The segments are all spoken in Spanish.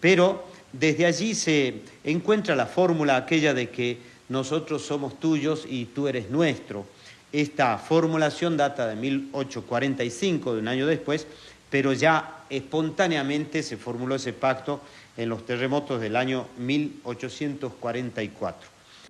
pero desde allí se encuentra la fórmula aquella de que nosotros somos tuyos y tú eres nuestro. Esta formulación data de 1845, de un año después, pero ya espontáneamente se formuló ese pacto en los terremotos del año 1844.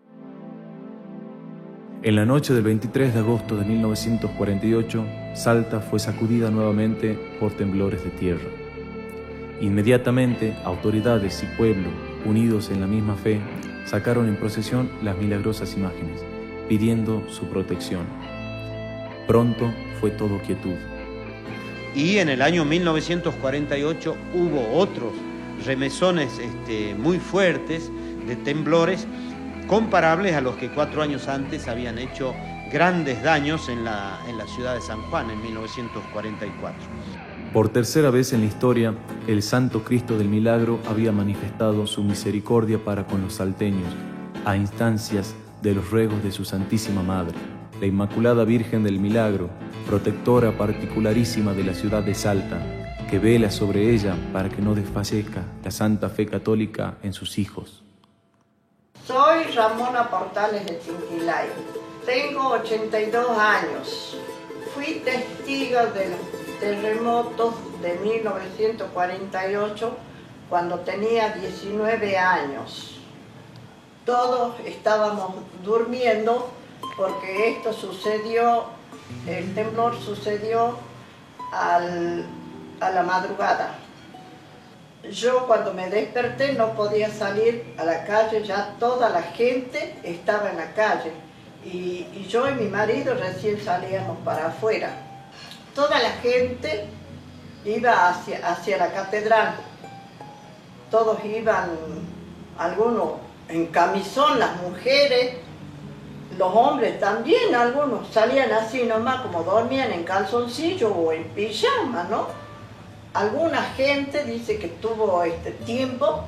En la noche del 23 de agosto de 1948, Salta fue sacudida nuevamente por temblores de tierra. Inmediatamente, autoridades y pueblo, unidos en la misma fe, sacaron en procesión las milagrosas imágenes, pidiendo su protección. Pronto fue todo quietud. Y en el año 1948 hubo otros remesones muy fuertes de temblores, comparables a los que 4 años antes habían hecho grandes daños en la ciudad de San Juan en 1944. Por tercera vez en la historia, el Santo Cristo del Milagro había manifestado su misericordia para con los salteños, a instancias de los ruegos de su Santísima Madre, la Inmaculada Virgen del Milagro, protectora particularísima de la ciudad de Salta, que vela sobre ella para que no desfallezca la santa fe católica en sus hijos. Soy Ramona Portales de Tinquilay. Tengo 82 años. Fui testigo de los terremotos de 1948 cuando tenía 19 años. Todos estábamos durmiendo porque esto sucedió, el temblor sucedió a la madrugada. Yo cuando me desperté no podía salir a la calle, ya toda la gente estaba en la calle y yo y mi marido recién salíamos para afuera. Toda la gente iba hacia la catedral, todos iban, algunos en camisón, las mujeres, los hombres también, algunos salían así nomás como dormían en calzoncillo o en pijama, ¿no? Alguna gente dice que tuvo tiempo